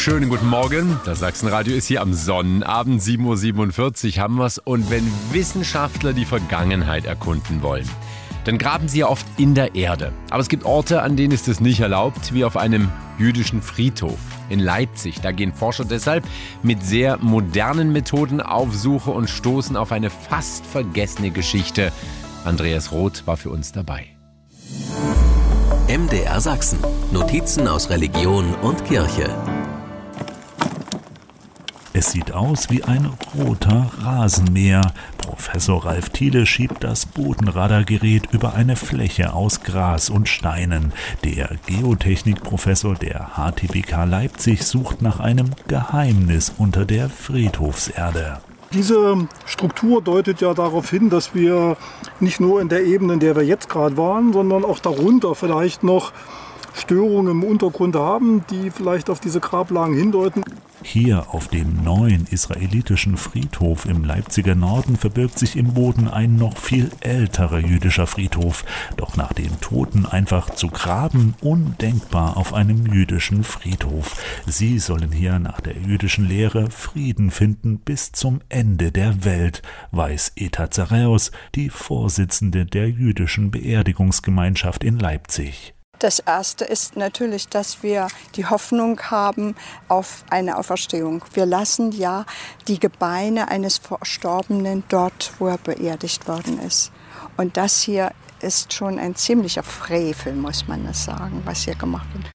Schönen guten Morgen. Das Sachsenradio ist hier am Sonnenabend, 7.47 Uhr haben wir's. Und wenn Wissenschaftler die Vergangenheit erkunden wollen, dann graben sie ja oft in der Erde. Aber es gibt Orte, an denen ist es nicht erlaubt, wie auf einem jüdischen Friedhof in Leipzig. Da gehen Forscher deshalb mit sehr modernen Methoden auf Suche und stoßen auf eine fast vergessene Geschichte. Andreas Roth war für uns dabei. MDR Sachsen. Notizen aus Religion und Kirche. Es sieht aus wie ein roter Rasenmäher. Professor Ralf Thiele schiebt das Bodenradargerät über eine Fläche aus Gras und Steinen. Der Geotechnikprofessor der HTBK Leipzig sucht nach einem Geheimnis unter der Friedhofserde. Diese Struktur deutet ja darauf hin, dass wir nicht nur in der Ebene, in der wir jetzt gerade waren, sondern auch darunter vielleicht noch Störungen im Untergrund haben, die vielleicht auf diese Grablagen hindeuten. Hier auf dem neuen israelitischen Friedhof im Leipziger Norden verbirgt sich im Boden ein noch viel älterer jüdischer Friedhof. Doch nach den Toten einfach zu graben, undenkbar auf einem jüdischen Friedhof. Sie sollen hier nach der jüdischen Lehre Frieden finden bis zum Ende der Welt, weiß Eta Zareus, die Vorsitzende der jüdischen Beerdigungsgemeinschaft in Leipzig. Das Erste ist natürlich, dass wir die Hoffnung haben auf eine Auferstehung. Wir lassen ja die Gebeine eines Verstorbenen dort, wo er beerdigt worden ist. Und das hier ist schon ein ziemlicher Frevel, muss man das sagen, was hier gemacht wird.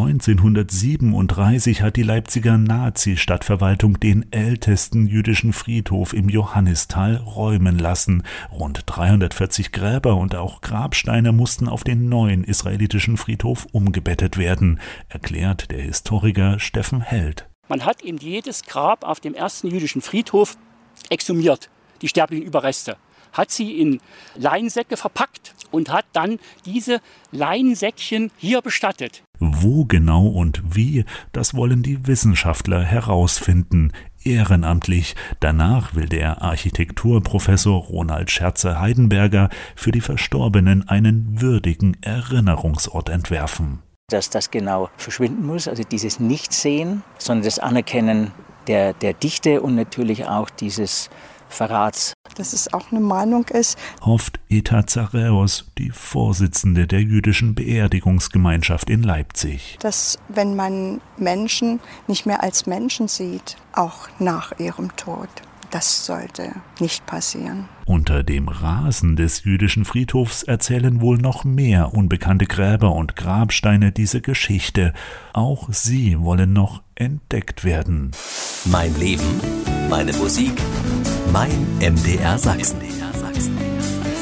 1937 hat die Leipziger Nazi-Stadtverwaltung den ältesten jüdischen Friedhof im Johannistal räumen lassen. Rund 340 Gräber und auch Grabsteine mussten auf den neuen israelitischen Friedhof umgebettet werden, erklärt der Historiker Steffen Held. Man hat eben jedes Grab auf dem ersten jüdischen Friedhof exhumiert, die sterblichen Überreste, hat sie in Leinsäcke verpackt und hat dann diese Leinsäckchen hier bestattet. Wo genau und wie, das wollen die Wissenschaftler herausfinden, ehrenamtlich. Danach will der Architekturprofessor Ronald Scherze-Heidenberger für die Verstorbenen einen würdigen Erinnerungsort entwerfen. Dass das genau verschwinden muss, also dieses Nichtsehen, sondern das Anerkennen der Dichte und natürlich auch dieses Verrats. Dass es auch eine Meinung ist. Hofft Eta Zareus, die Vorsitzende der jüdischen Beerdigungsgemeinschaft in Leipzig. Dass, wenn man Menschen nicht mehr als Menschen sieht, auch nach ihrem Tod, das sollte nicht passieren. Unter dem Rasen des jüdischen Friedhofs erzählen wohl noch mehr unbekannte Gräber und Grabsteine diese Geschichte. Auch sie wollen noch entdeckt werden. Mein Leben, meine Musik, mein MDR Sachsen.